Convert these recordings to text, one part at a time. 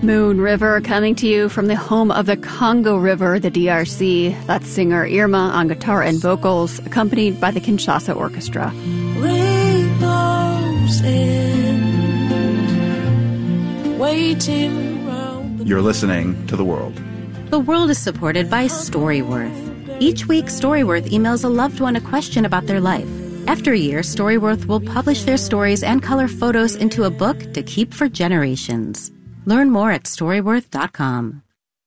Moon River coming to you from the home of the Congo River, the DRC. That's singer Irma on guitar and vocals, accompanied by the Kinshasa Orchestra. You're listening to The World. The World is supported by Storyworth. Each week, Storyworth emails a loved one a question about their life. After a year, Storyworth will publish their stories and color photos into a book to keep for generations. Learn more at Storyworth.com.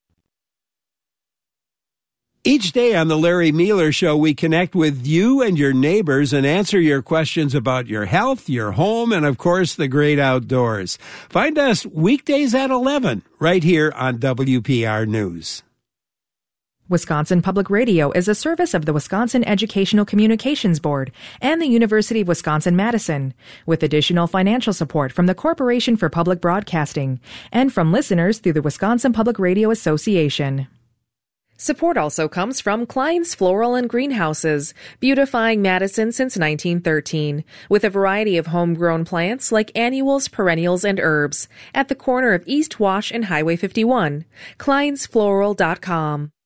Each day on the Larry Mealer Show, we connect with you and your neighbors and answer your questions about your health, your home, and, of course, the great outdoors. Find us weekdays at 11 right here on WPR News. Wisconsin Public Radio is a service of the Wisconsin Educational Communications Board and the University of Wisconsin-Madison, with additional financial support from the Corporation for Public Broadcasting and from listeners through the Wisconsin Public Radio Association. Support also comes from Klein's Floral and Greenhouses, beautifying Madison since 1913, with a variety of homegrown plants like annuals, perennials, and herbs, at the corner of East Wash and Highway 51. KleinsFloral.com.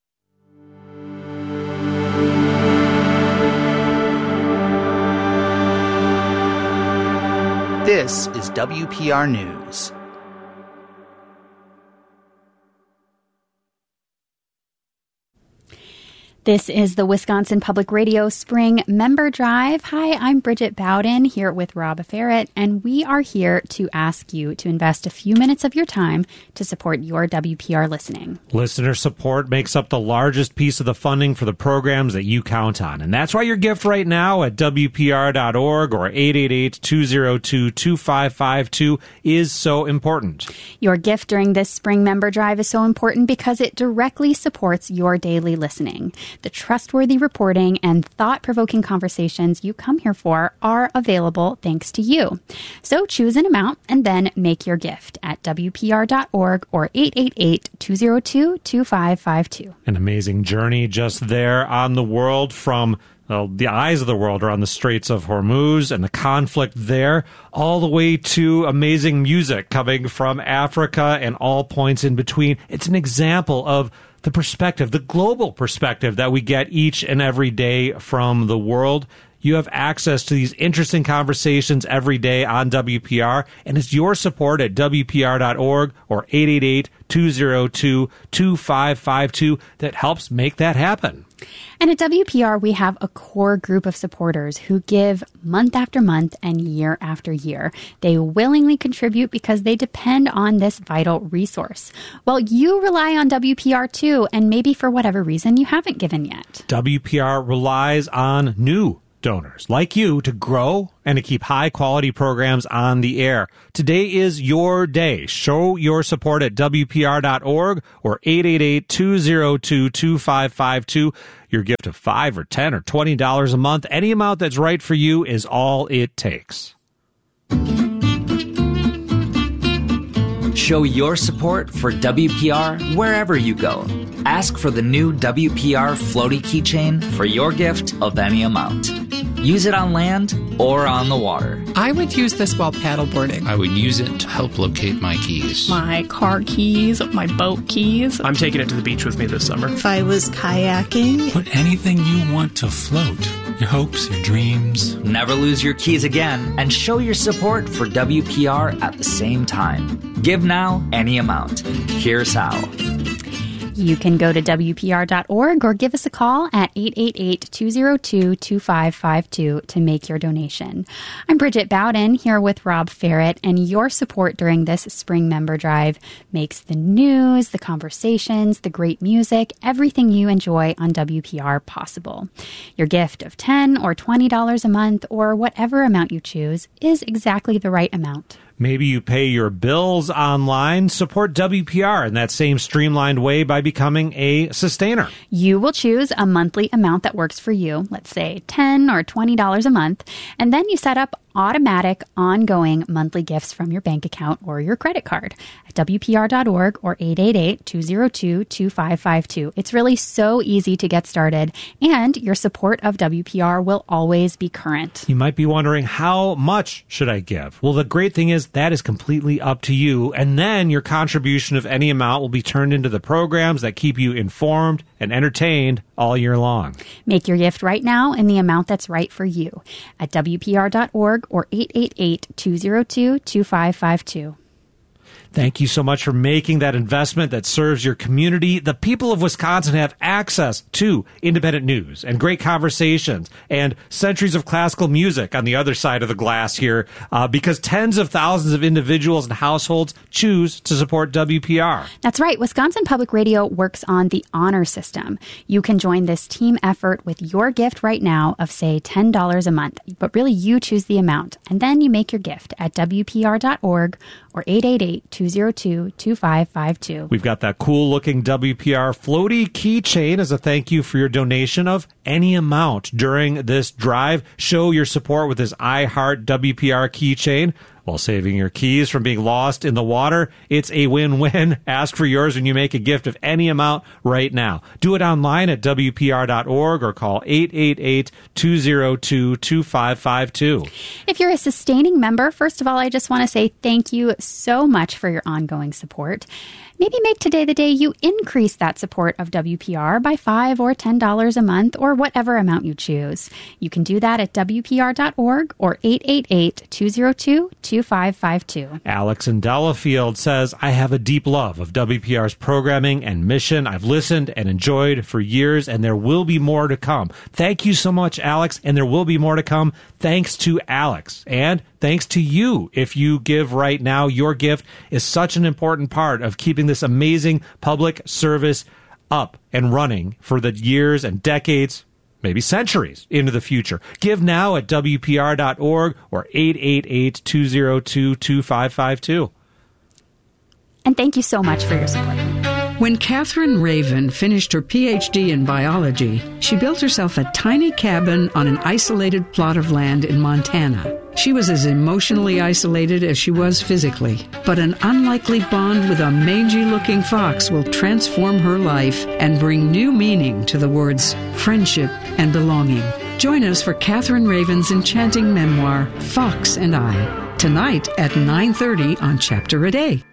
This is WPR News. This is the Wisconsin Public Radio Spring Member Drive. Hi, I'm Bridget Bowden here with Rob Ferret, and we are here to ask you to invest a few minutes of your time to support your WPR listening. Listener support makes up the largest piece of the funding for the programs that you count on, and that's why your gift right now at WPR.org or 888-202-2552 is so important. Your gift during this Spring Member Drive is so important because it directly supports your daily listening. The trustworthy reporting and thought-provoking conversations you come here for are available thanks to you. So choose an amount and then make your gift at WPR.org or 888-202-2552. An amazing journey just there on the world from the eyes of the world are on the Straits of Hormuz and the conflict there, all the way to amazing music coming from Africa and all points in between. It's an example of the perspective, the global perspective that we get each and every day from the world. You have access to these interesting conversations every day on WPR, and it's your support at WPR.org or 888-202-2552 that helps make that happen. And at WPR, we have a core group of supporters who give month after month and year after year. They willingly contribute because they depend on this vital resource. Well, you rely on WPR too, and maybe for whatever reason you haven't given yet. WPR relies on new donors like you to grow and to keep high-quality programs on the air. Today is your day. Show your support at WPR.org or 888-202-2552. Your gift of $5 or $10 or $20 a month, any amount that's right for you, is all it takes. Show your support for WPR wherever you go. Ask for the new WPR floaty keychain for your gift of any amount. Use it on land or on the water. I would use this while paddleboarding. I would use it to help locate my keys. My car keys, my boat keys. I'm taking it to the beach with me this summer. If I was kayaking. Put anything you want to float. Your hopes, your dreams. Never lose your keys again, and show your support for WPR at the same time. Give now, any amount. Here's how. You can go to WPR.org or give us a call at 888-202-2552 to make your donation. I'm Bridget Bowden here with Rob Ferret, and your support during this Spring Member Drive makes the news, the conversations, the great music, everything you enjoy on WPR possible. Your gift of $10 or $20 a month or whatever amount you choose is exactly the right amount. Maybe you pay your bills online. Support WPR in that same streamlined way by becoming a sustainer. You will choose a monthly amount that works for you, let's say $10 or $20 a month, and then you set up automatic, ongoing monthly gifts from your bank account or your credit card at WPR.org or 888-202-2552. It's really so easy to get started, and your support of WPR will always be current. You might be wondering, how much should I give? Well, the great thing is that is completely up to you, and then your contribution of any amount will be turned into the programs that keep you informed and entertained all year long. Make your gift right now in the amount that's right for you at WPR.org or 888-202-2552. Thank you so much for making that investment that serves your community. The people of Wisconsin have access to independent news and great conversations and centuries of classical music on the other side of the glass here because tens of thousands of individuals and households choose to support WPR. That's right. Wisconsin Public Radio works on the honor system. You can join this team effort with your gift right now of, say, $10 a month. But really, you choose the amount. And then you make your gift at WPR.org or 888-202-2552. We've got that cool-looking WPR floaty keychain as a thank you for your donation of any amount during this drive. Show your support with this I Heart WPR keychain while saving your keys from being lost in the water. It's a win-win. Ask for yours when you make a gift of any amount right now. Do it online at WPR.org or call 888-202-2552. If you're a sustaining member, first of all, I just want to say thank you so much for your ongoing support. Maybe make today the day you increase that support of WPR by $5 or $10 a month or whatever amount you choose. You can do that at WPR.org or 888-202-2552. Alex in Delafield says, I have a deep love of WPR's programming and mission. I've listened and enjoyed for years, and there will be more to come. Thank you so much, Alex, and there will be more to come. Thanks to Alex. And thanks to you. If you give right now, your gift is such an important part of keeping this amazing public service up and running for the years and decades, maybe centuries into the future. Give now at WPR.org or 888-202-2552. And thank you so much for your support. When Catherine Raven finished her PhD in biology, she built herself a tiny cabin on an isolated plot of land in Montana. She was as emotionally isolated as she was physically, but an unlikely bond with a mangy-looking fox will transform her life and bring new meaning to the words friendship and belonging. Join us for Catherine Raven's enchanting memoir, Fox and I, tonight at 9:30 on Chapter a Day.